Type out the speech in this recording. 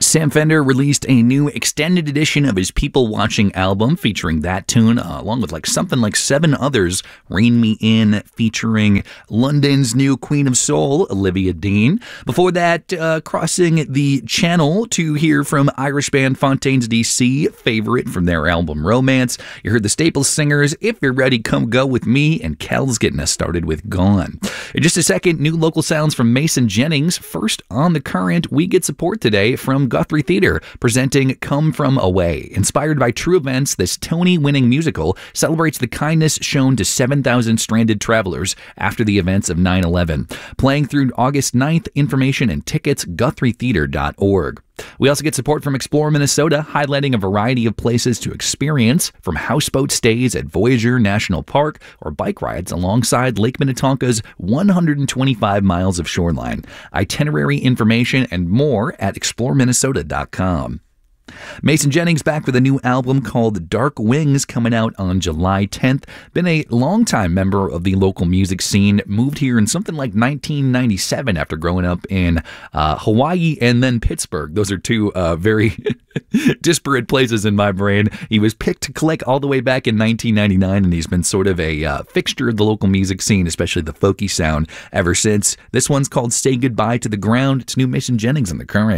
Sam Fender released a new extended edition of his People Watching album featuring that tune, along with something like 7 others. Rein Me In featuring London's new Queen of Soul, Olivia Dean. Before that, crossing the channel to hear from Irish band Fontaines DC, Favorite from their album Romance. You heard the Staples Singers, If You're Ready, Come Go With Me, and Kel's getting us started with Gone. In just a second, new local sounds from Mason Jennings. First on the current, we get support today from Guthrie Theater, presenting Come From Away. Inspired by true events, this Tony-winning musical celebrates the kindness shown to 7,000 stranded travelers after the events of 9/11. Playing through August 9th, information and tickets, GuthrieTheater.org. We also get support from Explore Minnesota, highlighting a variety of places to experience, from houseboat stays at Voyageur National Park or bike rides alongside Lake Minnetonka's 125 miles of shoreline. Itinerary information and more at exploreminnesota.com. Mason Jennings back with a new album called Dark Wings, coming out on July 10th. Been a longtime member of the local music scene. Moved here in something like 1997 after growing up in Hawaii and then Pittsburgh. Those are two very disparate places in my brain. He was picked to Click all the way back in 1999, and he's been sort of a fixture of the local music scene, especially the folky sound, ever since. This one's called Say Goodbye to the Ground. It's new Mason Jennings on The Current.